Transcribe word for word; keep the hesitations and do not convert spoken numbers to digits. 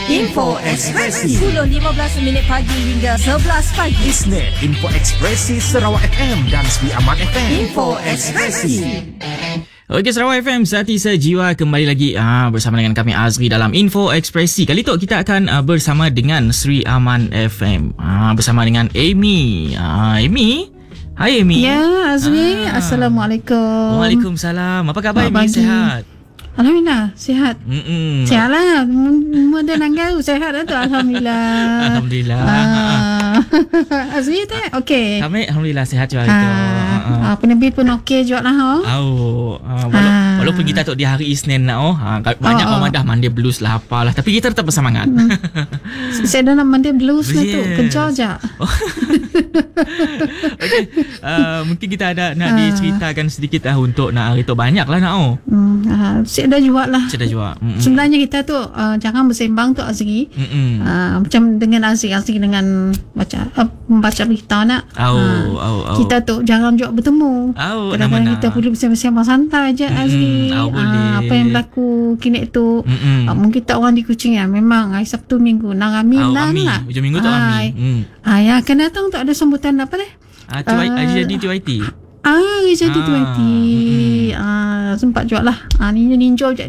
Info Ekspresi sepuluh lima belas minit pagi hingga sebelas pagi. Isnin, Info Ekspresi Sarawak F M dan Sri Aman F M. Info Ekspresi. Okey, Sarawak F M, Sehati Sejiwa kembali lagi ah, bersama dengan kami Azri dalam Info Ekspresi. Kali tu kita akan ah, bersama dengan Sri Aman F M, ah, bersama dengan Amy. Ah, Amy? Hai Amy. Ya, Azri. Ah. Assalamualaikum. Waalaikumsalam. Apa khabar Amy? Pagi. Sihat? Alhamdulillah, sihat. Mm-mm. Sihat lah. Muda nanggau, sehat lah tu. Alhamdulillah. Alhamdulillah. Ah. Azri tu, okey. Kami Alhamdulillah sihat juga itu. Ah, penerbit pun okey juga lah. Oh. Oh, uh, wala- Ah. walaupun kita tu di hari Isnin nak oh, ha, banyak Oh, oh. orang dah mandi blues lah apalah, tapi kita tetap bersemangat. Hmm. Saya dah nak mandi blues lah tu. Yes. Kejar je. Okey, uh, mungkin kita ada nak Ah. diceritakan sedikit lah untuk nak hari tu banyak lah nak oh. Hmm, ah, saya dah jual lah. Saya dah jual. Mm-mm. Sebenarnya kita tu uh, jangan bersembang tu Azri. Mm-mm. Uh, macam dengan Azri, Azri dengan baca uh, membaca berita nak. Au, Ah, au, au. Kita tu jangan juga bertemu. Au, Kadang-kadang nak-nak. kita perlu bersama-sama santai je Mm-mm, Azri. au, boleh. Ah, apa yang berlaku kini tu. Mm-mm. Uh, mungkin tak orang di Kuching ya. Memang hari Sabtu Minggu nang Ami Au, nang Ami. lah. Hujung minggu tu Ami. Hmm. Ah, yang akan datang tu ada sambutan apa deh? Ah, T Y, Ah. jadi T Y T. Ah, jadi Ah, tu nanti. mm-mm. Ah, sempat juga lah. Ah, ni ninjau je